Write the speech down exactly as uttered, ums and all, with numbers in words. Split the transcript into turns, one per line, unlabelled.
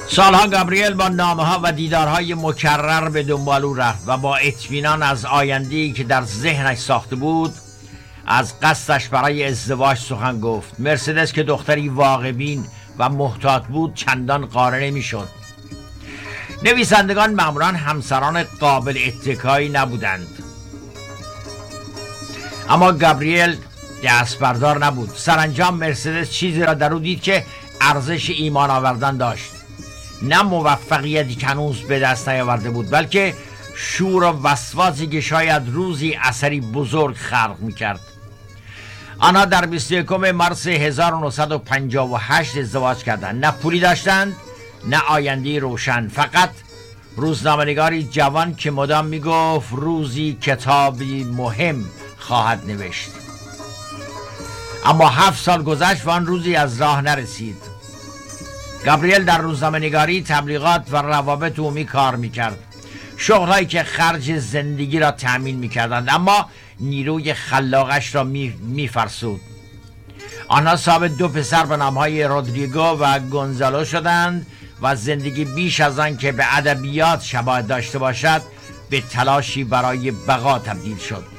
سالها گابریل با نامه‌ها و دیدارهای مکرر به دنبال او رفت و با اطمینان از آینده‌ای که در ذهنش ساخته بود از قصدش برای ازدواج سخن گفت. مرسدس که دختری واقع‌بین و محتاط بود چندان قانع نمی‌شد. نویسندگان معمولاً همسران قابل اتکایی نبودند، اما گابریل دست بردار نبود. سرانجام مرسدس چیزی را در او دید که ارزش ایمان آوردن داشت. نه موفقیتی که هنوز به دست نیاورده بود، بلکه شور و وسواسی که شاید روزی اثری بزرگ خلق می‌کرد. آنها در بیست و یکم مارس هزار و نهصد و پنجاه و هشت ازدواج کردند. نه پولی داشتند، نه آینده‌ای روشن، فقط روزنامه‌نگاری جوان که مدام میگفت روزی کتابی مهم خواهد نوشت. اما هفت سال گذشت و آن روزی از راه نرسید. گابریل در روزنامه‌نگاری، تبلیغات و روابط عمومی کار میکرد، شغلهایی که خرج زندگی را تأمین میکردند، اما نیروی خلاقش را میفرسود. آنها صاحب دو پسر به نامهای رودریگو و گونزالو شدند و زندگی بیش از آن که به ادبیات شباهت داشته باشد به تلاشی برای بقا تبدیل شد.